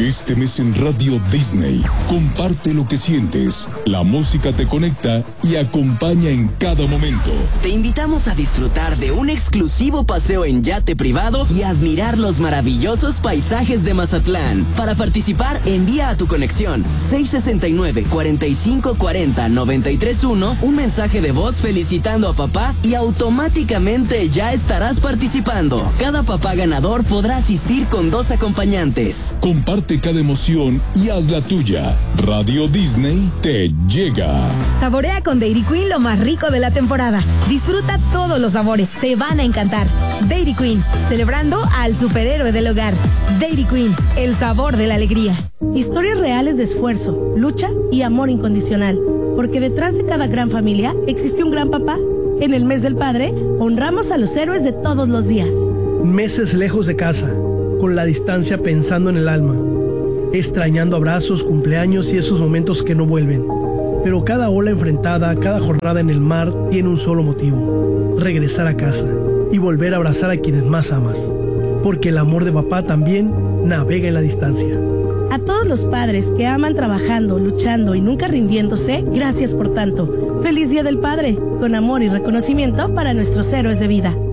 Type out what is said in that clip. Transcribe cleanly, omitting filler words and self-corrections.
Este mes en Radio Disney, comparte lo que sientes, la música te conecta y acompaña en cada momento. Te invitamos a disfrutar de un exclusivo paseo en yate privado y admirar los maravillosos paisajes de Mazatlán. Para participar, envía a tu conexión 669-4540-931 un mensaje de voz felicitando a papá y automáticamente ya estarás participando. Cada papá ganador podrá asistir con 2 acompañantes. Comparte cada emoción y haz la tuya. Radio Disney te llega. Saborea con Dairy Queen lo más rico de la temporada. Disfruta todos los sabores, te van a encantar. Dairy Queen, celebrando al superhéroe del hogar. Dairy Queen, el sabor de la alegría. Historias reales de esfuerzo, lucha y amor incondicional. Porque detrás de cada gran familia existe un gran papá. En el mes del padre, honramos a los héroes de todos los días. Meses lejos de casa, con la distancia pensando en el alma, extrañando abrazos, cumpleaños y esos momentos que no vuelven. Pero cada ola enfrentada, cada jornada en el mar tiene un solo motivo: regresar a casa y volver a abrazar a quienes más amas. Porque el amor de papá también navega en la distancia. A todos los padres que aman trabajando, luchando y nunca rindiéndose, gracias por tanto. Feliz Día del Padre, con amor y reconocimiento para nuestros héroes de vida.